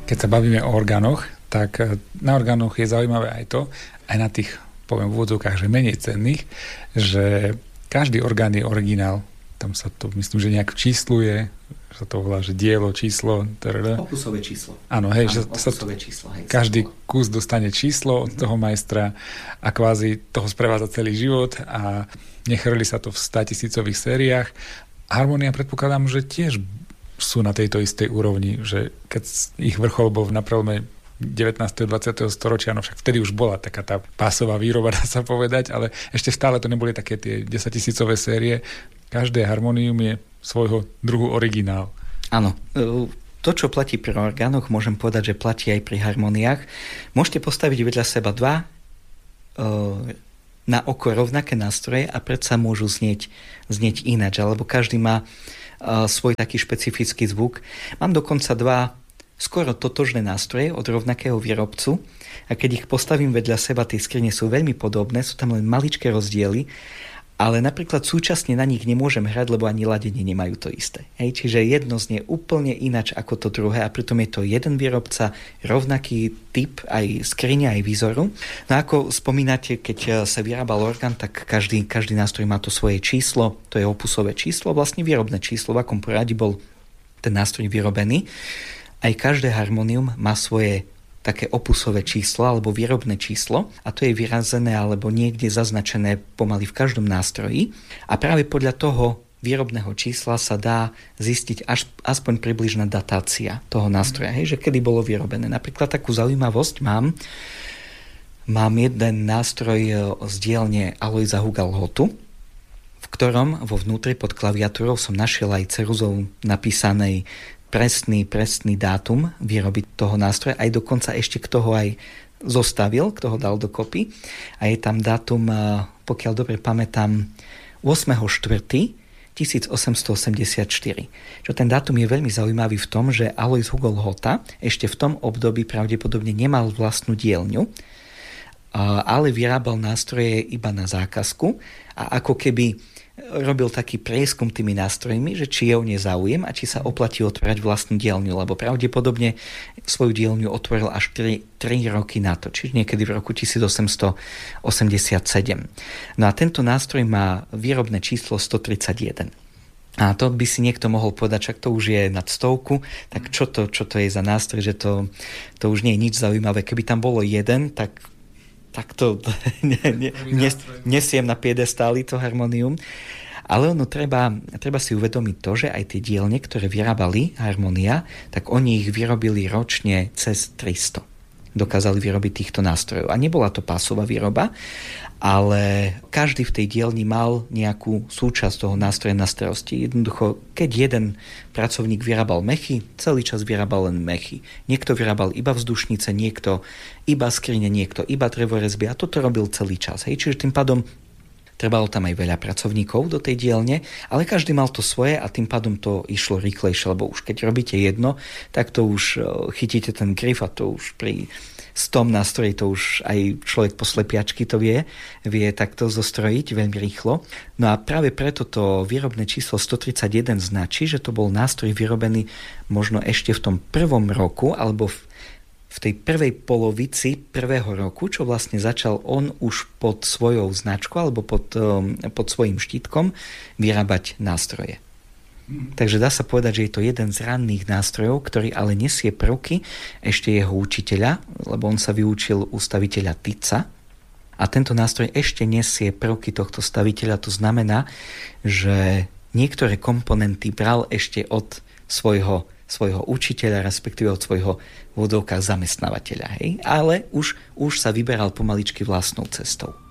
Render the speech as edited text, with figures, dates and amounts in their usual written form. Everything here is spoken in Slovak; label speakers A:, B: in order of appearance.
A: Keď sa bavíme o orgánoch, tak na orgánoch je zaujímavé aj to, aj na tých, poviem v úvodzovkách, že menej cenných, že každý orgán je originál. Tam sa to, myslím, že nejak čísluje, že sa to volá, že dielo, číslo.
B: Opusové číslo.
A: Áno, hej, že
B: opusové číslo, hej,
A: každý kus dostane číslo od toho majstra a kvázi toho sprevádza celý život a nechrli sa to v 100 000-ových sériách. Harmonia, predpokladám, že tiež sú na tejto istej úrovni, že keď ich vrchol bol na prelome 19. 20. storočia, no však vtedy už bola taká tá pásová výroba, dá sa povedať, ale ešte stále to neboli také tie 10 000-ové série. Každé harmonium je svojho druhu originál.
B: Áno. To, čo platí pri orgánoch, môžem povedať, že platí aj pri harmoniách. Môžete postaviť vedľa seba dva na oko rovnaké nástroje a predsa môžu znieť ináč, alebo každý má svoj taký špecifický zvuk. Mám dokonca dva skoro totožné nástroje od rovnakého výrobcu a keď ich postavím vedľa seba, tie skrine sú veľmi podobné, sú tam len maličké rozdiely, ale napríklad súčasne na nich nemôžem hrať, lebo ani ladenie nemajú to isté. Hej? Čiže jedno znie úplne ináč ako to druhé a pritom je to jeden výrobca, rovnaký typ aj skrine, aj výzoru. No ako spomínate, keď sa vyrábal orgán, tak každý nástroj má to svoje číslo, to je opusové číslo, vlastne výrobné číslo, v akom poradí bol ten nástroj vyrobený. Aj každé harmonium má svoje také opusové číslo alebo výrobné číslo a to je vyrazené alebo niekde zaznačené pomaly v každom nástroji a práve podľa toho výrobného čísla sa dá zistiť aspoň približná datácia toho nástroja, hej, že kedy bolo vyrobené. Napríklad takú zaujímavosť mám jeden nástroj z dielne Alojza Hugalhotu, v ktorom vo vnútri pod klaviatúrou som našiel aj ceruzou napísanej presný dátum výroby toho nástroja, aj dokonca ešte kto ho aj zostavil, kto ho dal dokopy. A je tam dátum, pokiaľ dobre pamätám, 8.4.1884. Čo ten dátum je veľmi zaujímavý v tom, že Alojz Hugalhota ešte v tom období pravdepodobne nemal vlastnú dielňu, ale vyrábal nástroje iba na zákazku a ako keby robil taký prieskum tými nástrojmi, že či je o ne záujem a či sa oplatí otvárať vlastnú dielňu, lebo pravdepodobne svoju dielňu otvoril až 3 roky na to, čiže niekedy v roku 1887. No a tento nástroj má výrobné číslo 131. A to by si niekto mohol povedať, čak to už je nad 100, tak čo to je za nástroj, že to už nie je nič zaujímavé. Keby tam bolo jeden, tak to nesiem na piedestáli to harmonium. Ale ono treba si uvedomiť to, že aj tie dielne, ktoré vyrábali harmonia, tak oni ich vyrobili ročne cez 300. Dokázali vyrobiť týchto nástrojov. A nebola to pásová výroba, ale každý v tej dielni mal nejakú súčasť toho nástroja na starosti. Jednoducho, keď jeden pracovník vyrábal mechy, celý čas vyrábal len mechy. Niekto vyrábal iba vzdušnice, niekto iba skrine, niekto iba drevorezby a toto robil celý čas. Hej. Čiže tým pádom trebalo tam aj veľa pracovníkov do tej dielne, ale každý mal to svoje a tým pádom to išlo rýchlejšie, lebo už keď robíte jedno, tak to už chytíte ten grif a to už pri 100 nástroji to už aj človek po slepiačky to vie takto zostrojiť veľmi rýchlo. No a práve preto to výrobné číslo 131 značí, že to bol nástroj vyrobený možno ešte v tom prvom roku alebo v tej prvej polovici prvého roku, čo vlastne začal on už pod svojou značkou alebo pod svojím štítkom vyrábať nástroje. Takže dá sa povedať, že je to jeden z ranných nástrojov, ktorý ale nesie prvky ešte jeho učiteľa, lebo on sa vyučil u staviteľa Tyca a tento nástroj ešte nesie prvky tohto staviteľa. To znamená, že niektoré komponenty bral ešte od svojho učiteľa, respektíve od svojho v úvodzovkách zamestnávateľa. Hej? Ale už sa vyberal pomaličky vlastnou cestou.